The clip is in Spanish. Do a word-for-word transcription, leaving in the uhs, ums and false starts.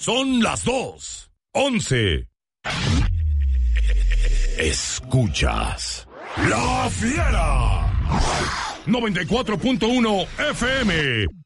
Son las dos. Once. Escuchas La Fiera. noventa y cuatro punto uno F M.